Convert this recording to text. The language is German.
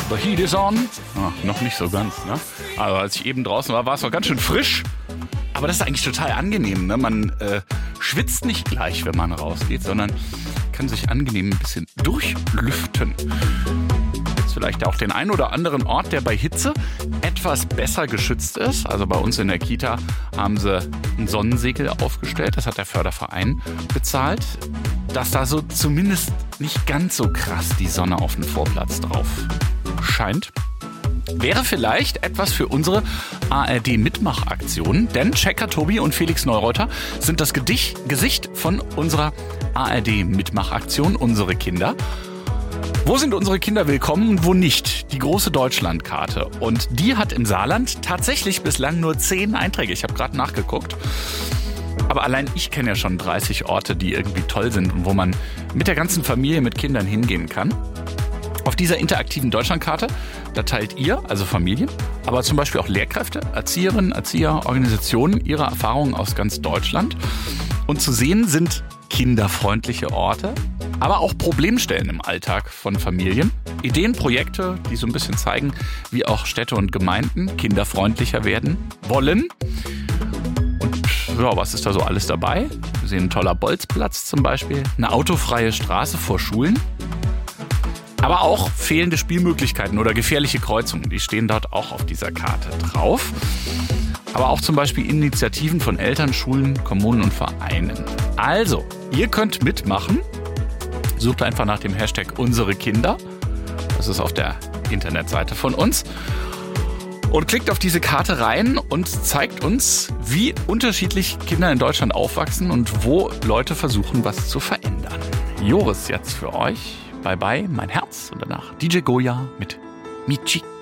The heat is on. Noch nicht so ganz, ne? Also als ich eben draußen war, war es noch ganz schön frisch. Aber das ist eigentlich total angenehm, ne? Man schwitzt nicht gleich, wenn man rausgeht, sondern kann sich angenehm ein bisschen durchlüften. Jetzt vielleicht auch den einen oder anderen Ort, der bei Hitze etwas besser geschützt ist. Also bei uns in der Kita haben sie ein Sonnensegel aufgestellt. Das hat der Förderverein bezahlt. Dass da so zumindest nicht ganz so krass die Sonne auf den Vorplatz drauf scheint. Wäre vielleicht etwas für unsere ARD-Mitmachaktion, denn Checker Tobi und Felix Neureuter sind das Gesicht von unserer ARD-Mitmachaktion, unsere Kinder. Wo sind unsere Kinder willkommen und wo nicht? Die große Deutschlandkarte. Und die hat im Saarland tatsächlich bislang nur 10 Einträge. Ich habe gerade nachgeguckt. Aber allein ich kenne ja schon 30 Orte, die irgendwie toll sind und wo man mit der ganzen Familie, mit Kindern hingehen kann. Auf dieser interaktiven Deutschlandkarte, da teilt ihr, also Familien, aber zum Beispiel auch Lehrkräfte, Erzieherinnen, Erzieher, Organisationen, ihre Erfahrungen aus ganz Deutschland. Und zu sehen sind kinderfreundliche Orte, aber auch Problemstellen im Alltag von Familien. Ideen, Projekte, die so ein bisschen zeigen, wie auch Städte und Gemeinden kinderfreundlicher werden wollen. Ja, was ist da so alles dabei? Wir sehen ein toller Bolzplatz zum Beispiel, eine autofreie Straße vor Schulen, aber auch fehlende Spielmöglichkeiten oder gefährliche Kreuzungen, die stehen dort auch auf dieser Karte drauf. Aber auch zum Beispiel Initiativen von Eltern, Schulen, Kommunen und Vereinen. Also, ihr könnt mitmachen. Sucht einfach nach dem Hashtag unsere Kinder. Das ist auf der Internetseite von uns. Und klickt auf diese Karte rein und zeigt uns, wie unterschiedlich Kinder in Deutschland aufwachsen und wo Leute versuchen, was zu verändern. Joris jetzt für euch. Bye bye, mein Herz. Und danach DJ Goya mit Michi.